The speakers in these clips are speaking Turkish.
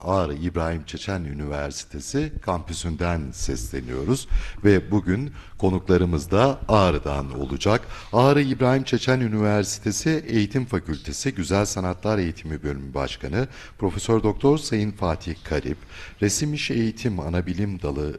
Ağrı İbrahim Çeçen Üniversitesi kampüsünden sesleniyoruz ve bugün konuklarımız da Ağrı'dan olacak. Ağrı İbrahim Çeçen Üniversitesi Eğitim Fakültesi Güzel Sanatlar Eğitimi Bölümü Başkanı Profesör Doktor Sayın Fatih Karip, Resim İş Eğitim Anabilim Dalı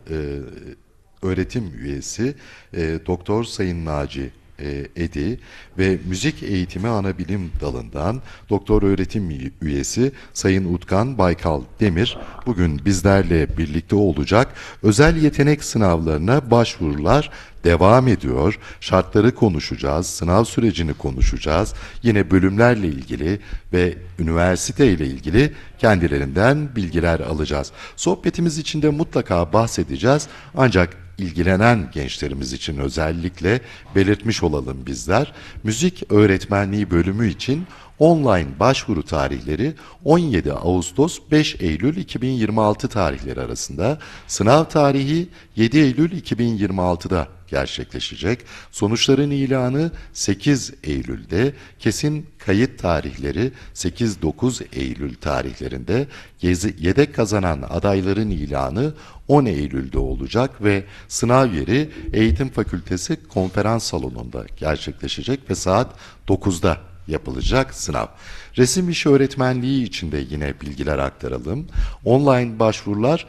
öğretim üyesi Doktor Sayın Naci Edi ve Müzik Eğitimi Anabilim Dalı'ndan doktor öğretim üyesi Sayın Utkan Baykal Demir bugün bizlerle birlikte olacak. Özel yetenek sınavlarına başvurular devam ediyor. Şartları konuşacağız, sınav sürecini konuşacağız. Yine bölümlerle ilgili ve üniversite ile ilgili kendilerinden bilgiler alacağız. Sohbetimiz içinde mutlaka bahsedeceğiz. Ancak ilgilenen gençlerimiz için özellikle belirtmiş olalım bizler. Müzik öğretmenliği bölümü için online başvuru tarihleri 17 Ağustos 5 Eylül 2026 tarihleri arasında, sınav tarihi 7 Eylül 2026'da gerçekleşecek. Sonuçların ilanı 8 Eylül'de, kesin kayıt tarihleri 8-9 Eylül tarihlerinde, yedek kazanan adayların ilanı 10 Eylül'de olacak ve sınav yeri Eğitim Fakültesi Konferans Salonu'nda gerçekleşecek ve saat 9'da yapılacak sınav. Resim işi öğretmenliği için de yine bilgiler aktaralım. Online başvurular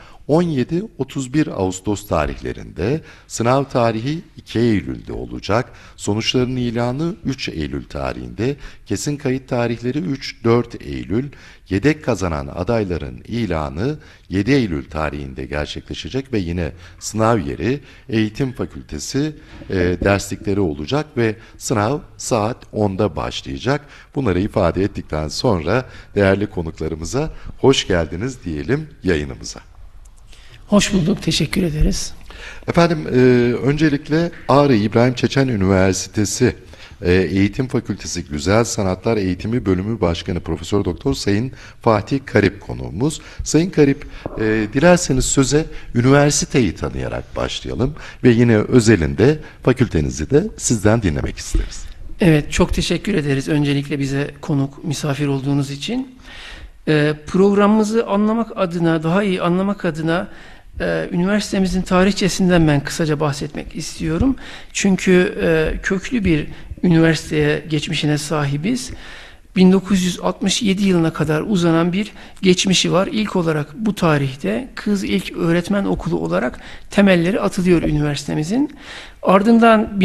17-31 Ağustos tarihlerinde, sınav tarihi 2 Eylül'de olacak. Sonuçların ilanı 3 Eylül tarihinde, kesin kayıt tarihleri 3-4 Eylül, yedek kazanan adayların ilanı 7 Eylül tarihinde gerçekleşecek ve yine sınav yeri Eğitim Fakültesi derslikleri olacak ve sınav saat 10'da başlayacak. Bunları ifade ettikten sonra değerli konuklarımıza hoş geldiniz diyelim yayınımıza. Hoş bulduk, teşekkür ederiz. Efendim, öncelikle Ağrı İbrahim Çeçen Üniversitesi Eğitim Fakültesi Güzel Sanatlar Eğitimi Bölümü Başkanı Profesör Doktor Sayın Fatih Karip konuğumuz. Sayın Karip, dilerseniz söze üniversiteyi tanıyarak başlayalım ve yine özelinde fakültenizi de sizden dinlemek isteriz. Evet, çok teşekkür ederiz öncelikle bize konuk, misafir olduğunuz için. Programımızı anlamak adına, daha iyi anlamak adına üniversitemizin tarihçesinden ben kısaca bahsetmek istiyorum. Çünkü köklü bir üniversiteye geçmişine sahibiz. 1967 yılına kadar uzanan bir geçmişi var. İlk olarak bu tarihte Kız İlk Öğretmen Okulu olarak temelleri atılıyor üniversitemizin. Ardından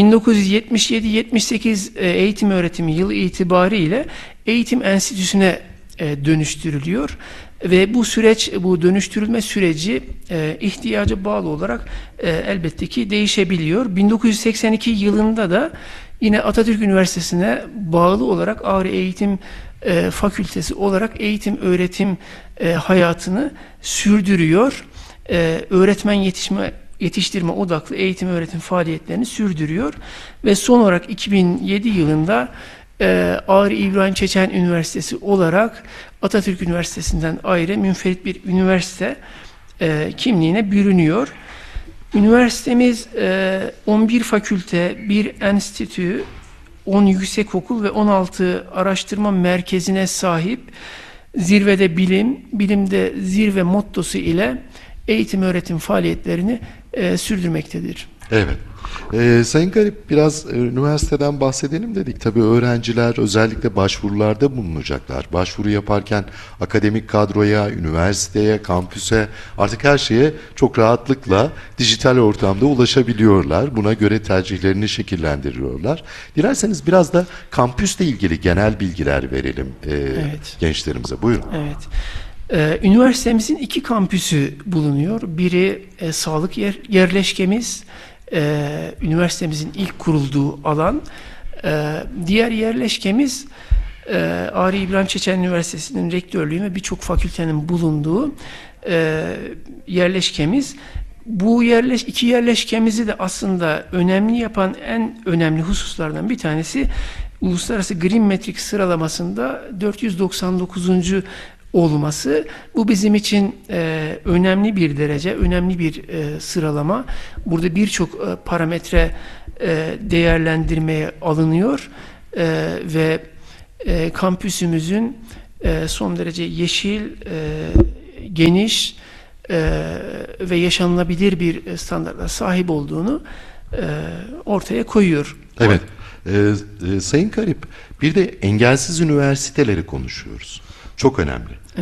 1977-78 eğitim öğretimi yılı itibariyle Eğitim Enstitüsü'ne dönüştürülüyor. Ve bu süreç, bu dönüştürülme süreci ihtiyaca bağlı olarak elbette ki değişebiliyor. 1982 yılında da yine Atatürk Üniversitesi'ne bağlı olarak Ağrı Eğitim Fakültesi olarak eğitim öğretim hayatını sürdürüyor. Öğretmen yetiştirme odaklı eğitim öğretim faaliyetlerini sürdürüyor. Ve son olarak 2007 yılında Ağrı İbrahim Çeçen Üniversitesi olarak Atatürk Üniversitesi'nden ayrı münferit bir üniversite kimliğine bürünüyor. Üniversitemiz 11 fakülte, 1 enstitü, 10 yüksekokul ve 16 araştırma merkezine sahip, zirvede bilim, bilimde zirve mottosu ile eğitim öğretim faaliyetlerini sürdürmektedir. Evet. Sayın Garip, biraz üniversiteden bahsedelim dedik. Tabii öğrenciler özellikle başvurularda bulunacaklar. Başvuru yaparken akademik kadroya, üniversiteye, kampüse, artık her şeye çok rahatlıkla dijital ortamda ulaşabiliyorlar. Buna göre tercihlerini şekillendiriyorlar. Dilerseniz biraz da kampüsle ilgili genel bilgiler verelim Evet. gençlerimize. Buyurun. Evet. Üniversitemizin 2 kampüsü bulunuyor. Biri sağlık yerleşkemiz, üniversitemizin ilk kurulduğu alan. Diğer yerleşkemiz Ağrı İbrahim Çeçen Üniversitesi'nin rektörlüğü ve birçok fakültenin bulunduğu yerleşkemiz. Bu iki yerleşkemizi de aslında önemli yapan en önemli hususlardan bir tanesi Uluslararası Green Metric sıralamasında 499. olması. Bu bizim için önemli bir derece, önemli bir sıralama. Burada birçok parametre değerlendirmeye alınıyor ve kampüsümüzün son derece yeşil, geniş ve yaşanılabilir bir standarda sahip olduğunu ortaya koyuyor. Evet. Sayın Karip, bir de engelsiz üniversiteleri konuşuyoruz. Çok önemli.